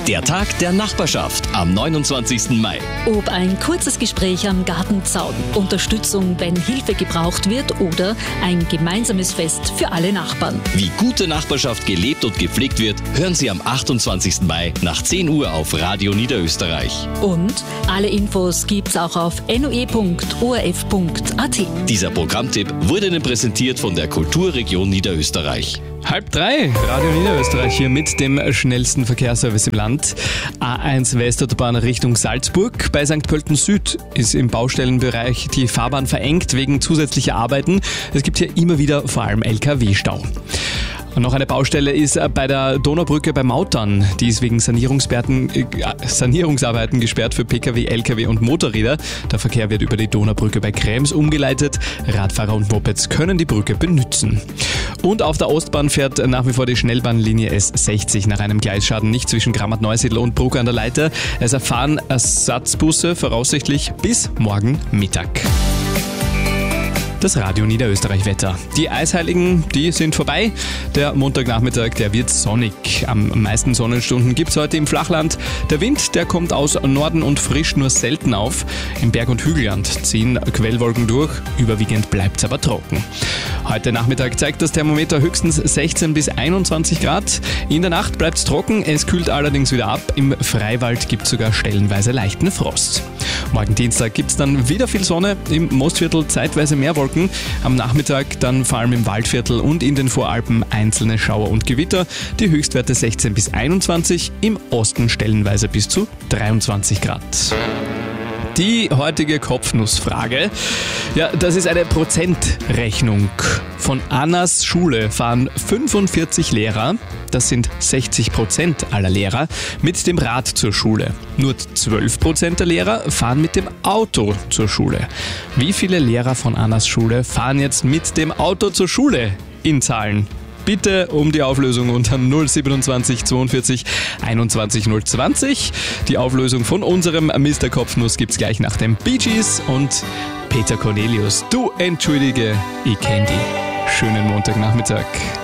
Der Tag der Nachbarschaft am 29. Mai. Ob ein kurzes Gespräch am Gartenzaun, Unterstützung, wenn Hilfe gebraucht wird oder ein gemeinsames Fest für alle Nachbarn. Wie gute Nachbarschaft gelebt und gepflegt wird, hören Sie am 28. Mai nach 10 Uhr auf Radio Niederösterreich. Und alle Infos gibt's auch auf noe.orf.at. Dieser Programmtipp wurde Ihnen präsentiert von der Kulturregion Niederösterreich. 2:30, Radio Niederösterreich hier mit dem schnellsten Verkehrsservice im Land. A1 Westautobahn Richtung Salzburg. Bei St. Pölten Süd ist im Baustellenbereich die Fahrbahn verengt wegen zusätzlicher Arbeiten. Es gibt hier immer wieder vor allem LKW-Stau. Und noch eine Baustelle ist bei der Donaubrücke bei Mautern. Die ist wegen Sanierungsarbeiten gesperrt für Pkw, Lkw und Motorräder. Der Verkehr wird über die Donaubrücke bei Krems umgeleitet. Radfahrer und Mopeds können die Brücke benützen. Und auf der Ostbahn fährt nach wie vor die Schnellbahnlinie S60 nach einem Gleisschaden nicht zwischen Grammat-Neusiedl und Bruck an der Leiter. Es erfahren Ersatzbusse voraussichtlich bis morgen Mittag. Das Radio Niederösterreich-Wetter. Die Eisheiligen, die sind vorbei. Der Montagnachmittag, der wird sonnig. Am meisten Sonnenstunden gibt es heute im Flachland. Der Wind, der kommt aus Norden und frischt nur selten auf. Im Berg- und Hügelland ziehen Quellwolken durch. Überwiegend bleibt es aber trocken. Heute Nachmittag zeigt das Thermometer höchstens 16 bis 21 Grad. In der Nacht bleibt es trocken, es kühlt allerdings wieder ab. Im Freiwald gibt es sogar stellenweise leichten Frost. Morgen Dienstag gibt es dann wieder viel Sonne, im Mostviertel zeitweise mehr Wolken. Am Nachmittag dann vor allem im Waldviertel und in den Voralpen einzelne Schauer und Gewitter. Die Höchstwerte 16 bis 21, im Osten stellenweise bis zu 23 Grad. Die heutige Kopfnussfrage, ja, das ist eine Prozentrechnung. Von Annas Schule fahren 45 Lehrer, das sind 60% aller Lehrer, mit dem Rad zur Schule. Nur 12% der Lehrer fahren mit dem Auto zur Schule. Wie viele Lehrer von Annas Schule fahren jetzt mit dem Auto zur Schule in Zahlen? Bitte um die Auflösung unter 027 42 21 020. Die Auflösung von unserem Mr. Kopfnuss gibt's gleich nach den Bee Gees und Peter Cornelius. Du entschuldige, ich kenn die. Schönen Montagnachmittag.